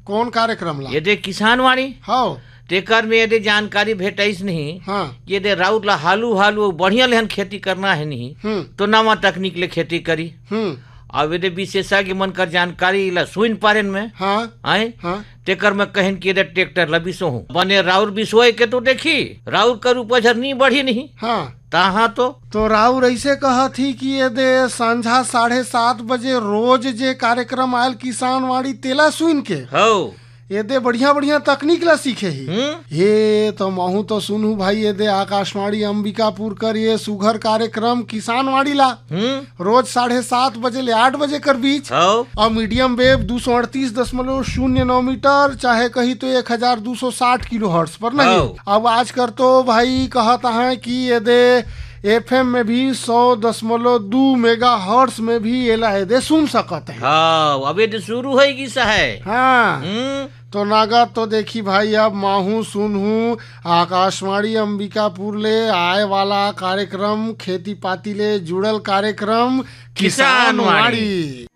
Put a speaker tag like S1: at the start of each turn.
S1: कौन कार्यक्रम ला?
S2: यदि किसानवाड़ी
S1: हाँ
S2: तेकर में यदि जानकारी भेटाइस नहीं,
S1: हाँ
S2: यदि राउत ला हालू हालू बढ़िया लेहन खेती करना है नहीं तो नवा तकनीक ले खेती करी। अब यदि विशेषज्ञ मन कर जानकारी ला सुन पारेन में
S1: हाँ
S2: आए
S1: हाँ
S2: तेकर में कहन कि यदि ट्रैक्टर ला बिसो हूँ बने राउर बिसोए के तो देखी राउर कर उपज नहीं बढ़ी नहीं
S1: हाँ
S2: तहाँ
S1: तो राउर ऐसे कहा थी कि ये संझा 7:30 बजे रोज जे कार्यक्रम आयल किसानवाड़ी तेला सुन के
S2: हो
S1: ये बढ़िया बढ़िया तकनीक ला सीखे ही। ये तो महू तो सुनू भाई ये आकाशवाणी अंबिकापुर कर ये सुघर कार्यक्रम किसानवाड़ी ला रोज 7:30 बजे ले 8 बजे कर बीच और मीडियम वेव 238.09 मीटर चाहे कहीं तो 1260 किलोहर्ट्ज पर नहीं। अब आज कर तो भाई कहता है कि ये FM में भी 100.2 मेगाहर्ट्ज में भी ये सुन सकते हैं।
S2: हाँ अब ये शुरू होगी सा है।
S1: हाँ तो नागा तो देखी भाई अब माहू सुनहू आकाशवाणी अंबिकापुर ले आए वाला कार्यक्रम खेती पाती ले जुड़ल कार्यक्रम किसानवाड़ी।